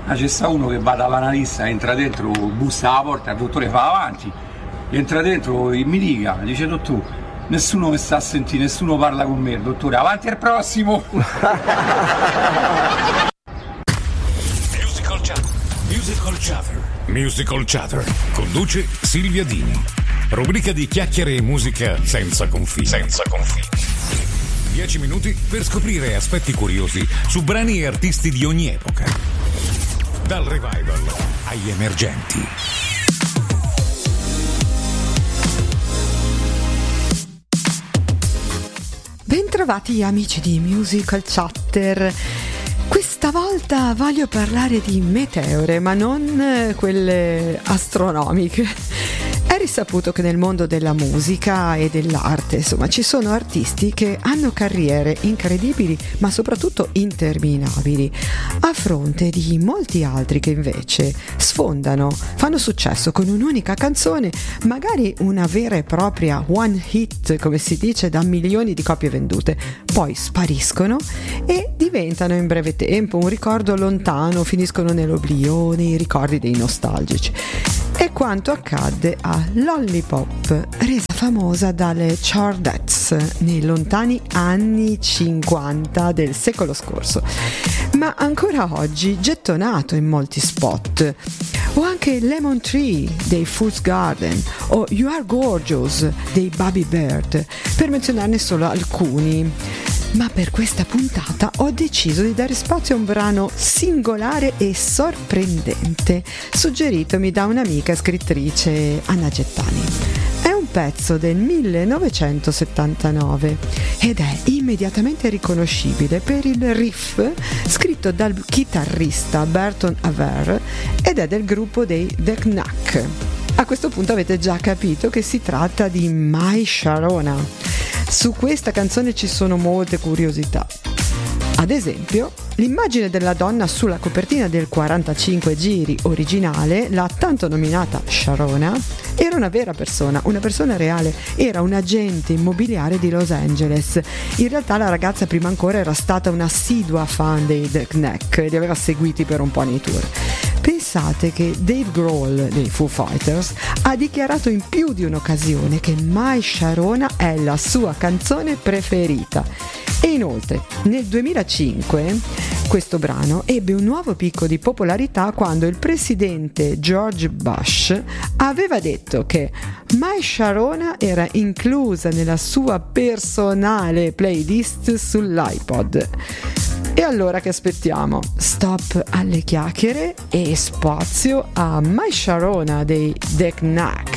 c'è sta uno che va dall'analista, entra dentro, bussa alla porta, il dottore fa avanti, entra dentro e mi dice dottore, nessuno mi sta a sentire, nessuno parla con me, dottore, avanti al prossimo. Musical Chatter. Conduce Silvia Dini. Rubrica di chiacchiere e musica senza confini. 10 minuti per scoprire aspetti curiosi su brani e artisti di ogni epoca. Dal revival agli emergenti. Bentrovati amici di Musical Chatter. Questa volta voglio parlare di meteore, ma non quelle astronomiche. È risaputo che nel mondo della musica e dell'arte, insomma, ci sono artisti che hanno carriere incredibili, ma soprattutto interminabili, a fronte di molti altri che invece sfondano, fanno successo con un'unica canzone, magari una vera e propria one hit, come si dice, da milioni di copie vendute, poi spariscono e diventano in breve tempo un ricordo lontano, finiscono nell'oblio, nei ricordi dei nostalgici. È quanto accadde a Lollipop, resa famosa dalle Chordettes nei lontani anni 50 del secolo scorso, ma ancora oggi gettonato in molti spot. O anche Lemon Tree dei Fool's Garden o You Are Gorgeous dei Bobby Bird, per menzionarne solo alcuni. Ma per questa puntata ho deciso di dare spazio a un brano singolare e sorprendente, suggeritomi da un'amica scrittrice, Anna Gettani. È un pezzo del 1979 ed è immediatamente riconoscibile per il riff scritto dal chitarrista Burton Aver ed è del gruppo dei The Knack. A questo punto avete già capito che si tratta di My Sharona. Su questa canzone ci sono molte curiosità. Ad esempio, l'immagine della donna sulla copertina del 45 giri originale, la tanto nominata Sharona, era una vera persona, una persona reale, era un agente immobiliare di Los Angeles. In realtà la ragazza prima ancora era stata un'assidua fan dei The Knack e li aveva seguiti per un po' nei tour. Pensate che Dave Grohl dei Foo Fighters ha dichiarato in più di un'occasione che My Sharona è la sua canzone preferita. E inoltre, nel 2005 questo brano ebbe un nuovo picco di popolarità quando il presidente George Bush aveva detto che My Sharona era inclusa nella sua personale playlist sull'iPod. E allora che aspettiamo? Stop alle chiacchiere e spazio a My Sharona dei The Knack.